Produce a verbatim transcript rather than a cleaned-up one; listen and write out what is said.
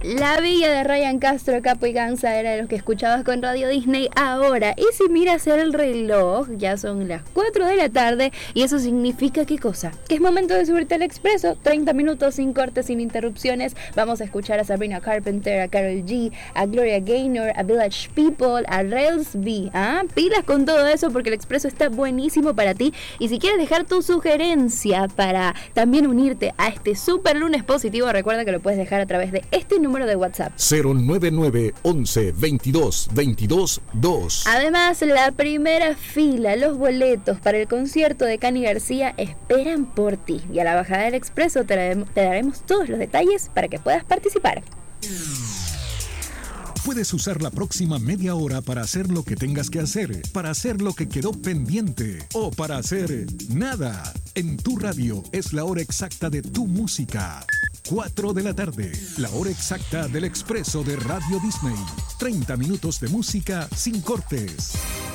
La Villa de Ryan Castro, Capo y Ganza era de los que escuchabas con Radio Disney ahora. Y si miras el reloj, ya son las cuatro de la tarde y eso significa ¿qué cosa? Que es momento de subirte al expreso, treinta minutos sin cortes, sin interrupciones. Vamos a escuchar a Sabrina Carpenter, a Karol G, a Gloria Gaynor, a Village People, a Rails B. ¿Ah? Pilas con todo eso porque el expreso está buenísimo para ti. Y si quieres dejar tu sugerencia para también unirte a este super lunes positivo, recuerda que lo puedes dejar a través de este número de WhatsApp cero nueve nueve once veintidós veintidós dos. Además, la primera fila, los boletos para el concierto de Cani García esperan por ti. Y a la bajada del expreso te daremos, te daremos todos los detalles para que puedas participar. Puedes usar la próxima media hora para hacer lo que tengas que hacer, para hacer lo que quedó pendiente o para hacer nada. En tu radio es la hora exacta de tu música. cuatro de la tarde, la hora exacta del expreso de Radio Disney. treinta minutos de música sin cortes.